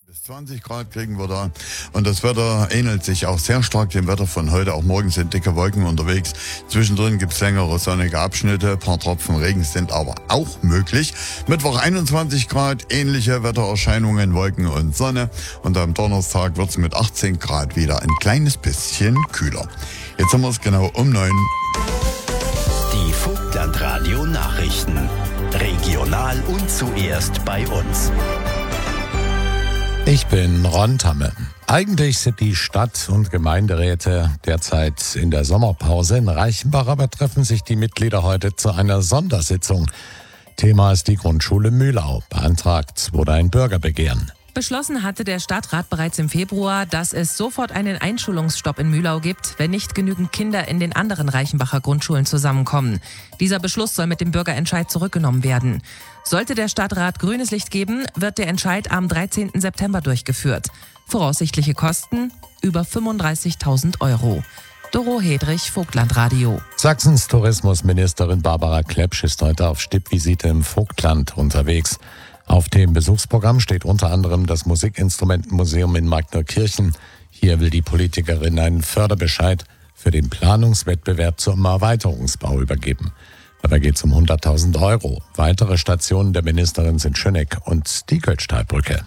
Bis 20 Grad kriegen wir da und das Wetter ähnelt sich auch sehr stark dem Wetter von heute. Auch morgen sind dicke Wolken unterwegs. Zwischendrin gibt es längere sonnige Abschnitte. Ein paar Tropfen Regen sind aber auch möglich. Mittwoch 21 Grad, ähnliche Wettererscheinungen, Wolken und Sonne. Und am Donnerstag wird es mit 18 Grad wieder ein kleines bisschen kühler. Jetzt haben wir es genau um 9. Die Vogtlandradio Nachrichten. Regional und zuerst bei uns. Ich bin Ron Tamme. Eigentlich sind die Stadt- und Gemeinderäte derzeit in der Sommerpause. In Reichenbach aber treffen sich die Mitglieder heute zu einer Sondersitzung. Thema ist die Grundschule Mühlau. Beantragt wurde ein Bürgerbegehren. Beschlossen hatte der Stadtrat bereits im Februar, dass es sofort einen Einschulungsstopp in Mühlau gibt, wenn nicht genügend Kinder in den anderen Reichenbacher Grundschulen zusammenkommen. Dieser Beschluss soll mit dem Bürgerentscheid zurückgenommen werden. Sollte der Stadtrat grünes Licht geben, wird der Entscheid am 13. September durchgeführt. Voraussichtliche Kosten über 35.000 Euro. Doro Hedrich, Vogtlandradio. Sachsens Tourismusministerin Barbara Klepsch ist heute auf Stippvisite im Vogtland unterwegs. Auf dem Besuchsprogramm steht unter anderem das Musikinstrumentenmuseum in Magnerkirchen. Hier will die Politikerin einen Förderbescheid für den Planungswettbewerb zum Erweiterungsbau übergeben. Dabei geht es um 100.000 Euro. Weitere Stationen der Ministerin sind Schöneck und die Götztalbrücke.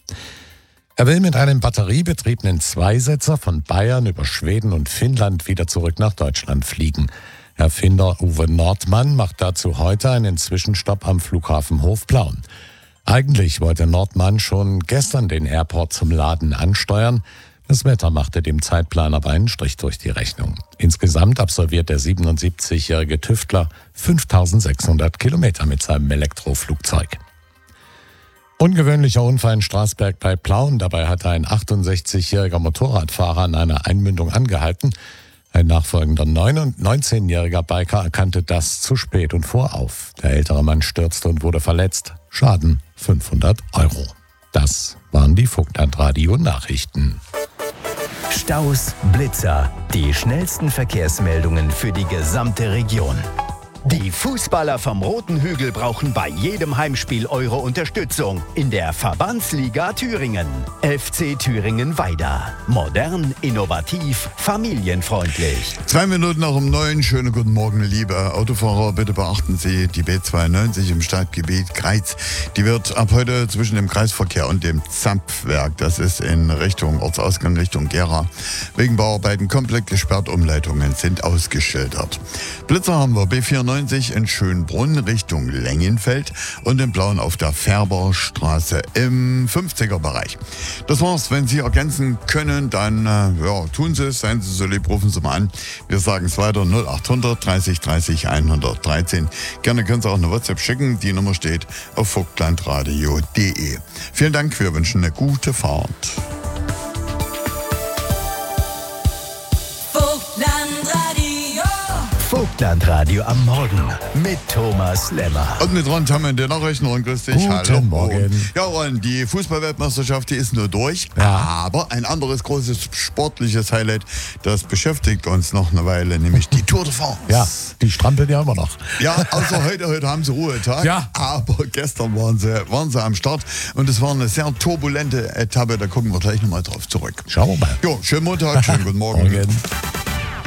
Er will mit einem batteriebetriebenen Zweisitzer von Bayern über Schweden und Finnland wieder zurück nach Deutschland fliegen. Erfinder Uwe Nordmann macht dazu heute einen Zwischenstopp am Flughafen Hofblauen. Eigentlich wollte Nordmann schon gestern den Airport zum Laden ansteuern. Das Wetter machte dem Zeitplan aber einen Strich durch die Rechnung. Insgesamt absolviert der 77-jährige Tüftler 5.600 Kilometer mit seinem Elektroflugzeug. Ungewöhnlicher Unfall in Straßberg bei Plauen. Dabei hatte ein 68-jähriger Motorradfahrer an einer Einmündung angehalten. Ein nachfolgender 19-jähriger Biker erkannte das zu spät und fuhr auf. Der ältere Mann stürzte und wurde verletzt. Schaden 500 Euro. Das waren die Vogtlandradio-Nachrichten. Staus, Blitzer, die schnellsten Verkehrsmeldungen für die gesamte Region. Die Fußballer vom Roten Hügel brauchen bei jedem Heimspiel eure Unterstützung in der Verbandsliga Thüringen. FC Thüringen-Weida. Modern, innovativ, familienfreundlich. 2 Minuten nach um 9. Schönen guten Morgen, liebe Autofahrer. Bitte beachten Sie die B92 im Stadtgebiet Greiz. Die wird ab heute zwischen dem Kreisverkehr und dem Zampfwerk, das ist in Richtung Ortsausgang Richtung Gera, wegen Bauarbeiten komplett gesperrt. Umleitungen sind ausgeschildert. Blitzer haben wir B94 in Schönbrunn Richtung Lengenfeld und in Blauen auf der Färberstraße im 50er-Bereich. Das war's. Wenn Sie ergänzen können, dann tun Sie es. Seien Sie so lieb, rufen Sie mal an. Wir sagen es weiter 0800 30 30 113. Gerne können Sie auch eine WhatsApp schicken. Die Nummer steht auf vogtlandradio.de. Vielen Dank. Wir wünschen eine gute Fahrt. Vogtlandradio am Morgen mit Thomas Lemmer. Und mit Ron Tamme in den Nachrichten. Ron, grüß dich. Guten Hallo. Morgen. Ja, Ron, die Fußballweltmeisterschaft, die ist nur durch. Ja. Aber ein anderes großes sportliches Highlight, das beschäftigt uns noch eine Weile, nämlich die Tour de France. Ja, die strampeln ja immer noch. Ja, außer heute haben sie Ruhetag. Ja. Aber gestern waren sie am Start und es war eine sehr turbulente Etappe. Da gucken wir gleich nochmal drauf zurück. Schauen wir mal. Jo, schönen Montag, schönen guten Morgen. Morgen.